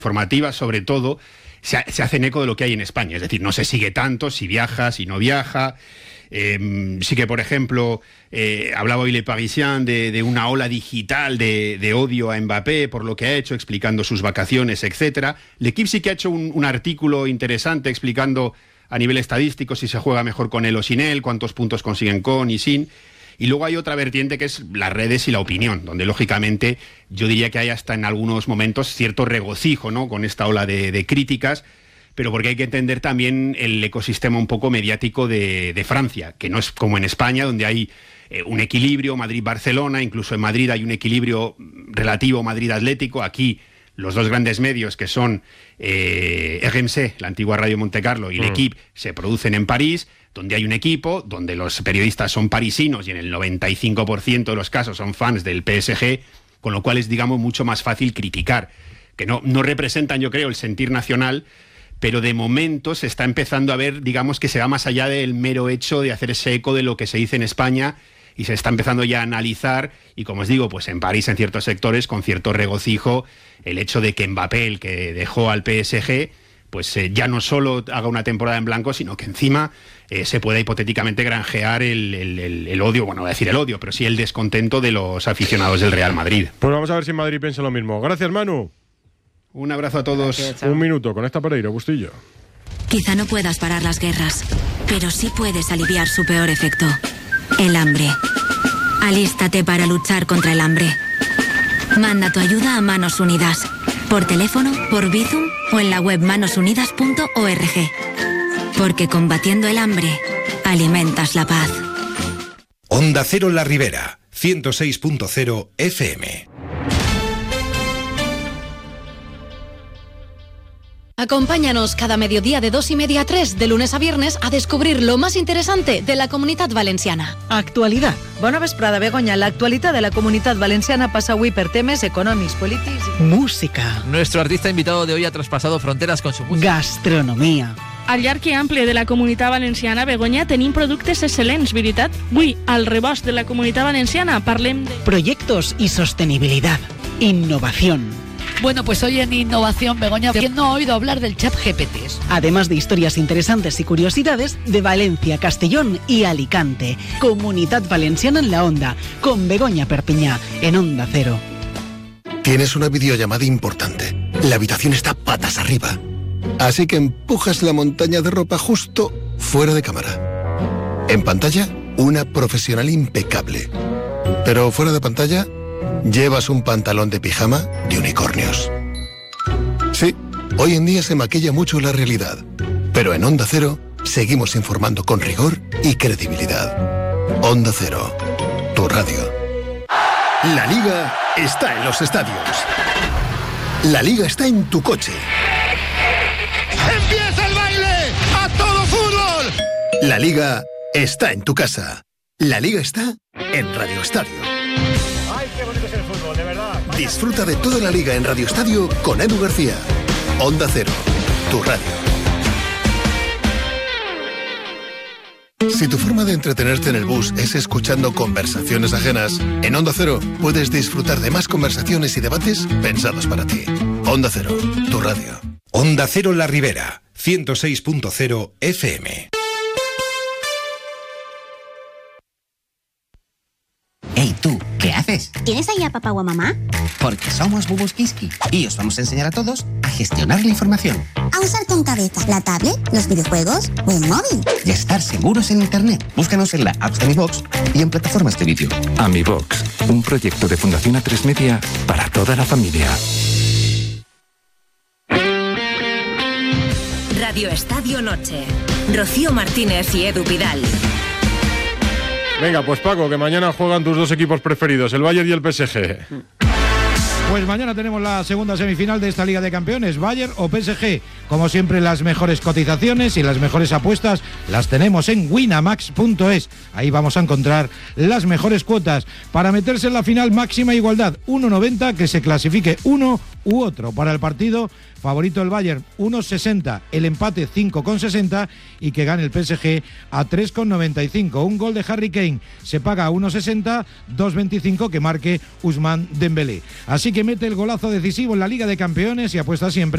informativas, sobre todo, se hacen eco de lo que hay en España. Es decir, no se sigue tanto si viaja, si no viaja. Sí que, por ejemplo, hablaba hoy Le Parisien de una ola digital de odio a Mbappé por lo que ha hecho, explicando sus vacaciones, etcétera. L'Equipe sí que ha hecho un artículo interesante explicando a nivel estadístico si se juega mejor con él o sin él, cuántos puntos consiguen con y sin. Y luego hay otra vertiente que es las redes y la opinión, donde lógicamente yo diría que hay hasta en algunos momentos cierto regocijo, ¿no?, con esta ola de críticas, pero porque hay que entender también el ecosistema un poco mediático de Francia, que no es como en España, donde hay un equilibrio, Madrid-Barcelona, incluso en Madrid hay un equilibrio relativo Madrid-Atlético. Aquí los dos grandes medios, que son RMC, la antigua Radio Montecarlo, y L'Equipe, se producen en París, donde hay un equipo, donde los periodistas son parisinos y en el 95% de los casos son fans del PSG, con lo cual es, digamos, mucho más fácil criticar, que no representan, yo creo, el sentir nacional, pero de momento se está empezando a ver, digamos, que se va más allá del mero hecho de hacerse eco de lo que se dice en España, y se está empezando ya a analizar, y como os digo, pues en París, en ciertos sectores, con cierto regocijo, el hecho de que Mbappé, el que dejó al PSG, pues ya no solo haga una temporada en blanco, sino que encima se pueda hipotéticamente granjear el odio, bueno, no voy a decir el odio, pero sí el descontento de los aficionados del Real Madrid. Pues vamos a ver si en Madrid piensa lo mismo. Gracias, Manu. Un abrazo a todos. Gracias, un minuto, con esta Pereiro, Bustillo. Quizá no puedas parar las guerras, pero sí puedes aliviar su peor efecto, el hambre. Alístate para luchar contra el hambre. Manda tu ayuda a Manos Unidas, por teléfono, por Bizum o en la web manosunidas.org. Porque combatiendo el hambre, alimentas la paz. Onda Cero La Ribera, 106.0 FM. Acompáñanos cada mediodía de 2:30 a 3, de lunes a viernes, a descobrir lo más interesante de la Comunitat Valenciana. Actualidad. Bona vesprada, Begoña. La actualidad de la Comunitat Valenciana pasa avui per temes econòmics, polítics... Música. Nuestro artista invitado de hoy ha traspasado fronteras con su música. Gastronomia. Al llarg i ample de la Comunitat Valenciana, Begoña, tenim productes excel·lents, veritat? Avui, al rebost de la Comunitat Valenciana, parlem de... Proyectos y sostenibilidad. Innovación. Bueno, pues hoy en Innovación, Begoña, ¿quién no ha oído hablar del ChatGPT? Además de historias interesantes y curiosidades de Valencia, Castellón y Alicante. Comunitat Valenciana en la Onda, con Begoña Perpiñá, en Onda Cero. Tienes una videollamada importante. La habitación está patas arriba. Así que empujas la montaña de ropa justo fuera de cámara. En pantalla, una profesional impecable. Pero fuera de pantalla... llevas un pantalón de pijama de unicornios. Sí, hoy en día se maquilla mucho la realidad, pero en Onda Cero seguimos informando con rigor y credibilidad. Onda Cero, tu radio. La Liga está en los estadios. La Liga está en tu coche. ¡Empieza el baile! ¡A todo fútbol! La Liga está en tu casa. La Liga está en Radio Estadio. Disfruta de toda la Liga en Radio Estadio con Edu García. Onda Cero, tu radio. Si tu forma de entretenerte en el bus es escuchando conversaciones ajenas, en Onda Cero puedes disfrutar de más conversaciones y debates pensados para ti. Onda Cero, tu radio. Onda Cero La Ribera, 106.0 FM. Hey, tú, ¿qué haces? ¿Tienes ahí a papá o a mamá? Porque somos Bubus Kiski y os vamos a enseñar a todos a gestionar la información. A usar con cabeza la tablet, los videojuegos o el móvil. Y a estar seguros en Internet. Búscanos en la app de AmiBox y en plataformas de vídeo. AmiBox, un proyecto de Fundación A3 Media para toda la familia. Radio Estadio Noche. Rocío Martínez y Edu Pidal. Venga, pues Paco, que mañana juegan tus dos equipos preferidos, el Bayern y el PSG. Pues mañana tenemos la segunda semifinal de esta Liga de Campeones, Bayern o PSG. Como siempre, las mejores cotizaciones y las mejores apuestas las tenemos en winamax.es. Ahí vamos a encontrar las mejores cuotas para meterse en la final. Máxima igualdad, 1,90, que se clasifique uno u otro. Para el partido, favorito el Bayern, 1,60, el empate 5,60 y que gane el PSG a 3,95. Un gol de Harry Kane se paga a 1,60, 2,25 que marque Ousmane Dembélé. Así que mete el golazo decisivo en la Liga de Campeones y apuesta siempre